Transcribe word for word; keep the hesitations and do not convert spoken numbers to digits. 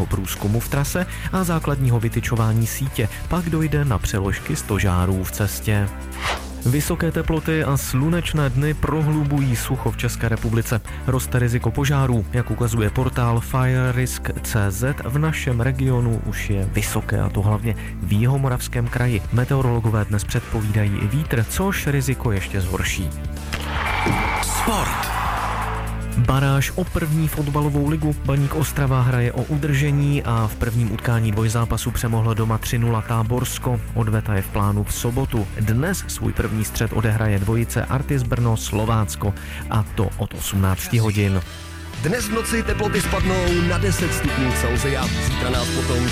průzkumu v trase a základního vytyčování sítě. Pak dojde na přeložky stožárů v cestě. Vysoké teploty a slunečné dny prohlubují sucho v České republice. Roste riziko požárů, jak ukazuje portál firerisk tečka cé zet. V našem regionu už je vysoké, a to hlavně v Jihomoravském kraji. Meteorologové dnes předpovídají i vítr, což riziko ještě zhorší. Sport. Baráž o první fotbalovou ligu. Baník Ostrava hraje o udržení a v prvním utkání dvojzápasu přemohlo doma tři nula Táborsko. Odveta je v plánu v sobotu. Dnes svůj první střet odehraje dvojice Artis Brno Slovácko, a to od osmnácti hodin. Dnes v noci teploty spadnou na deset stupňů Celsia. Zítra nás potom